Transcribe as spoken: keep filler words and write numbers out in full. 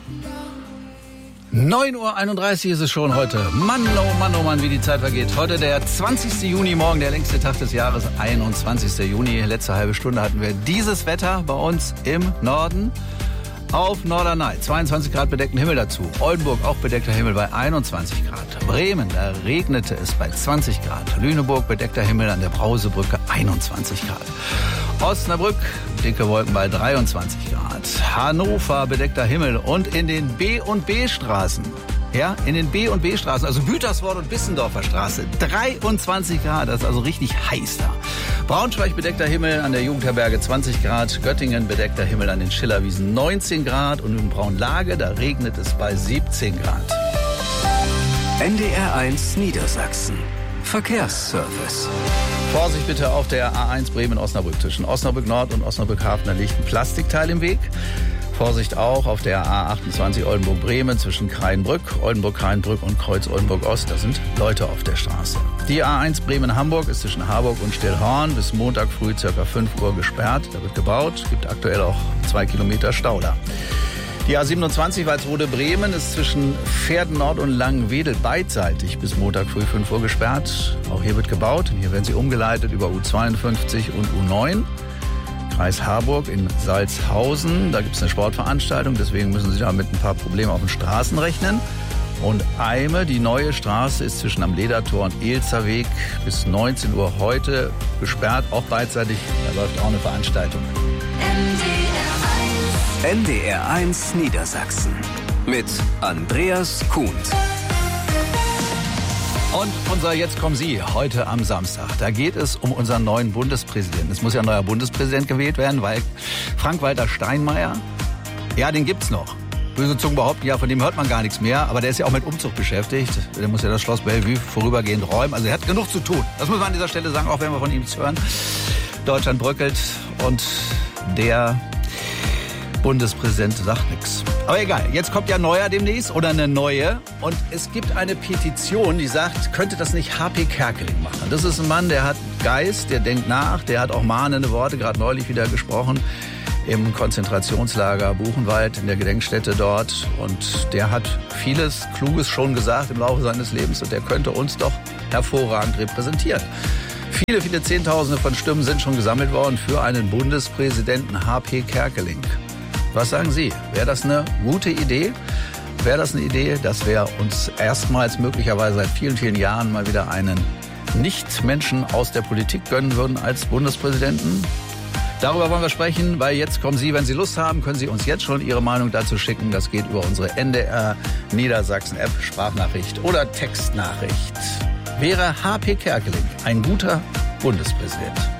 neun Uhr einunddreißig ist es schon heute. Mann, oh Mann, oh Mann, wie die Zeit vergeht. Heute der zwanzigste Juni, morgen der längste Tag des Jahres, einundzwanzigster Juni. Letzte halbe Stunde hatten wir dieses Wetter bei uns im Norden. Auf Norderney, zweiundzwanzig Grad bedeckten Himmel dazu. Oldenburg auch bedeckter Himmel bei einundzwanzig Grad. Bremen, da regnete es bei zwanzig Grad. Lüneburg bedeckter Himmel an der Brausebrücke einundzwanzig Grad. Osnabrück, dicke Wolken bei dreiundzwanzig Grad. Hannover bedeckter Himmel und in den B- und B-Straßen. Ja, in den B- und B-Straßen, also Güterswort und Bissendorfer Straße, dreiundzwanzig Grad, das ist also richtig heiß da. Braunschweig bedeckter Himmel an der Jugendherberge zwanzig Grad, Göttingen bedeckter Himmel an den Schillerwiesen neunzehn Grad und in Braunlage, da regnet es bei siebzehn Grad. N D R eins Niedersachsen. Verkehrsservice. Vorsicht bitte auf der A eins Bremen-Osnabrück zwischen Osnabrück Nord und Osnabrück Hafen, da liegt ein Plastikteil im Weg. Vorsicht auch auf der A achtundzwanzig Oldenburg-Bremen zwischen Kreienbrück, Oldenburg-Kreienbrück und Kreuz Oldenburg-Ost. Da sind Leute auf der Straße. Die A eins Bremen-Hamburg ist zwischen Harburg und Stillhorn bis Montag früh ca. fünf Uhr gesperrt. Da wird gebaut, gibt aktuell auch zwei Kilometer Stau da. Die A siebenundzwanzig Walsrode-Bremen ist zwischen Pferden Nord und Langenwedel beidseitig bis Montag früh fünf Uhr gesperrt. Auch hier wird gebaut. Hier werden sie umgeleitet über U zweiundfünfzig und U neun. Kreis Harburg in Salzhausen, da gibt es eine Sportveranstaltung, deswegen müssen Sie da mit ein paar Problemen auf den Straßen rechnen. Und Eime, die neue Straße, ist zwischen am Ledertor und Elzerweg bis neunzehn Uhr heute gesperrt, auch beidseitig, da läuft auch eine Veranstaltung. N D R eins Niedersachsen mit Andreas Kuhn. Und unser Jetzt kommen Sie heute am Samstag. Da geht es um unseren neuen Bundespräsidenten. Es muss ja ein neuer Bundespräsident gewählt werden, weil Frank-Walter Steinmeier, ja, den gibt's noch. Böse Zungen behaupten, ja, von dem hört man gar nichts mehr. Aber der ist ja auch mit Umzug beschäftigt. Der muss ja das Schloss Bellevue vorübergehend räumen. Also er hat genug zu tun. Das muss man an dieser Stelle sagen, auch wenn wir von ihm nichts hören. Deutschland bröckelt und der Bundespräsident sagt nichts. Aber egal, jetzt kommt ja neuer demnächst oder eine neue. Und es gibt eine Petition, die sagt, könnte das nicht H P Kerkeling machen? Das ist ein Mann, der hat Geist, der denkt nach, der hat auch mahnende Worte, gerade neulich wieder gesprochen, im Konzentrationslager Buchenwald, in der Gedenkstätte dort. Und der hat vieles Kluges schon gesagt im Laufe seines Lebens und der könnte uns doch hervorragend repräsentieren. Viele, viele Zehntausende von Stimmen sind schon gesammelt worden für einen Bundespräsidenten H P Kerkeling. Was sagen Sie? Wäre das eine gute Idee? Wäre das eine Idee, dass wir uns erstmals möglicherweise seit vielen, vielen Jahren mal wieder einen Nicht-Menschen aus der Politik gönnen würden als Bundespräsidenten? Darüber wollen wir sprechen, weil jetzt kommen Sie, wenn Sie Lust haben, können Sie uns jetzt schon Ihre Meinung dazu schicken. Das geht über unsere N D R Niedersachsen-App, Sprachnachricht oder Textnachricht. Wäre H P Kerkeling ein guter Bundespräsident?